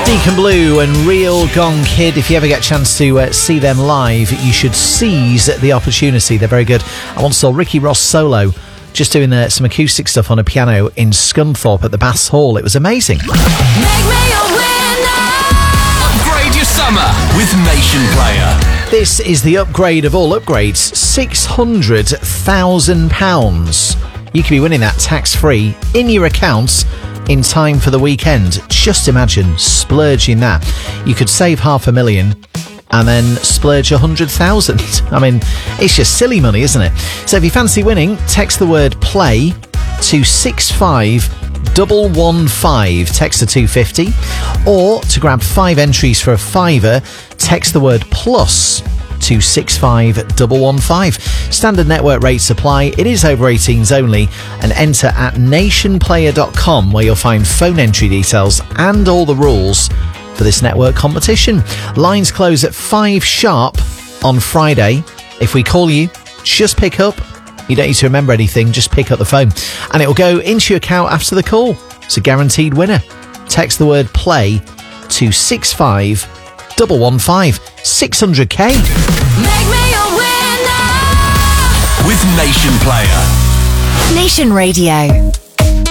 Deacon Blue and Real Gone Kid. If you ever get a chance to see them live, you should seize the opportunity. They're very good. I once saw Ricky Ross solo, just doing some acoustic stuff on a piano in Scunthorpe at the Baths Hall. It was amazing. Make me a winner. Upgrade your summer with Nation Player. This is the upgrade of all upgrades. £600,000. You could be winning that tax-free in your accounts in time for the weekend. Just imagine splurging that. You could save $500,000 and then splurge 100,000. I mean, it's just silly money, isn't it? So if you fancy winning, text the word play to 65115. Text to 250. Or to grab 5 entries for a £5, text the word plus to 65115. Standard network rates apply. It is over 18s only, and enter at nationplayer.com, where you'll find phone entry details and all the rules for this network competition. Lines close at 5 sharp on Friday. If we call you, just pick up. You don't need to remember anything, just pick up the phone and it will go into your account after the call. It's a guaranteed winner. Text the word play to 65115. 600k. Make me a winner with Nation Player. Nation Radio.